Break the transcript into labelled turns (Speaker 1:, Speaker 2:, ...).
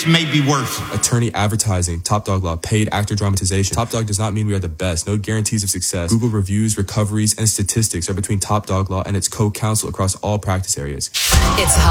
Speaker 1: may be worse.
Speaker 2: Attorney advertising, Top Dog Law, paid actor dramatization. Top Dog does not mean we are the best. No guarantees of success. Google reviews, recoveries, and statistics are between Top Dog Law and its co-counsel across all practice areas.
Speaker 3: It's